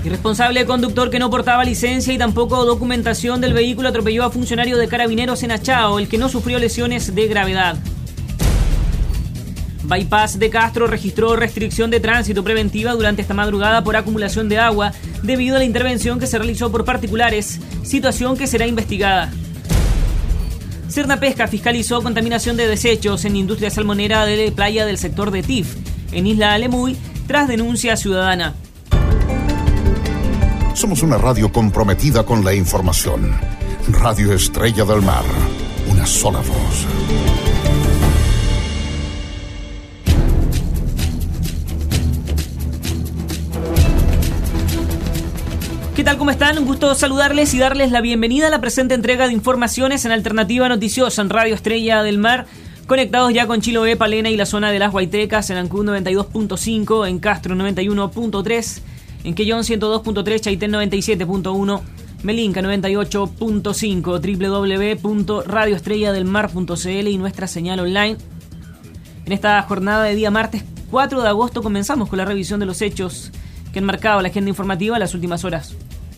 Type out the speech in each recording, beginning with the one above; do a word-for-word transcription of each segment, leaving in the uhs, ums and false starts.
Irresponsable conductor que no portaba licencia y tampoco documentación del vehículo atropelló a funcionario de Carabineros en Achao, el que no sufrió lesiones de gravedad. Bypass de Castro registró restricción de tránsito preventiva durante esta madrugada por acumulación de agua debido a la intervención que se realizó por particulares, situación que será investigada. Serna Pesca fiscalizó contaminación de desechos en industria salmonera de playa del sector de Tif, en Isla Alemuy, tras denuncia ciudadana. Somos una radio comprometida con la información. Radio Estrella del Mar, una sola voz. ¿Qué tal? ¿Cómo están? Un gusto saludarles y darles la bienvenida a la presente entrega de informaciones en Alternativa Noticiosa en Radio Estrella del Mar. Conectados ya con Chiloé, Palena y la zona de las Guaitecas, en Ancud noventa y dos punto cinco, en Castro noventa y uno punto tres, en Quellón ciento dos punto tres, Chaitén noventa y siete punto uno, Melinca noventa y ocho punto cinco, doble u doble u doble u punto radio estrella del mar punto c l y nuestra señal online. En esta jornada de día martes cuatro de agosto comenzamos con la revisión de los hechos que han marcado la agenda informativa en las últimas horas.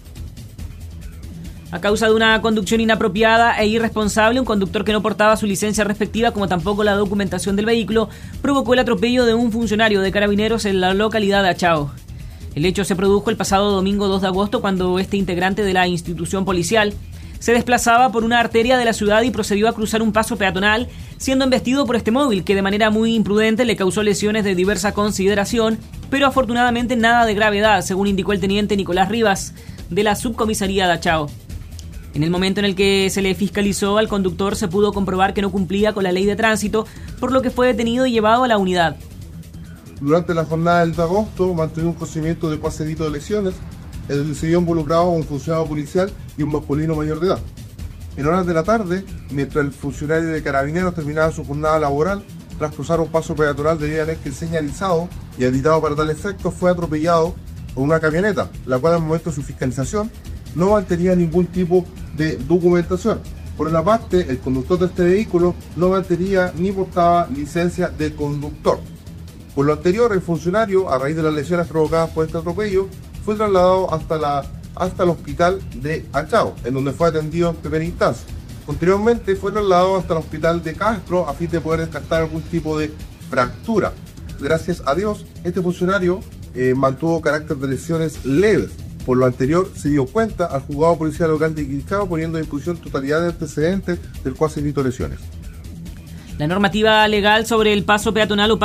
A causa de una conducción inapropiada e irresponsable, un conductor que no portaba su licencia respectiva, como tampoco la documentación del vehículo, provocó el atropello de un funcionario de Carabineros en la localidad de Achao. El hecho se produjo el pasado domingo dos de agosto, cuando este integrante de la institución policial se desplazaba por una arteria de la ciudad y procedió a cruzar un paso peatonal, siendo embestido por este móvil, que de manera muy imprudente le causó lesiones de diversa consideración, pero afortunadamente nada de gravedad, según indicó el teniente Nicolás Rivas, de la subcomisaría de Achao. En el momento en el que se le fiscalizó al conductor, se pudo comprobar que no cumplía con la ley de tránsito, por lo que fue detenido y llevado a la unidad. Durante la jornada del de agosto mantuvo un procedimiento de cuasi delito de lesiones, en donde se vio involucrado un funcionario policial y un masculino mayor de edad. En horas de la tarde, mientras el funcionario de Carabineros terminaba su jornada laboral, tras cruzar un paso peatonal debidamente señalizado y habilitado para tal efecto, fue atropellado por una camioneta, la cual al momento de su fiscalización no mantenía ningún tipo de documentación. Por una parte, el conductor de este vehículo no mantenía ni portaba licencia de conductor. Por lo anterior, el funcionario, a raíz de las lesiones provocadas por este atropello, fue trasladado hasta, la, hasta el hospital de Achao, en donde fue atendido en primera instancia. Posteriormente, fue trasladado hasta el hospital de Castro a fin de poder descartar algún tipo de fractura. Gracias a Dios, este funcionario eh, mantuvo carácter de lesiones leves. Por lo anterior, se dio cuenta al juzgado policial local de Quilchao, poniendo en discusión totalidad de antecedentes del cual se evitó lesiones. La normativa legal sobre el paso peatonal o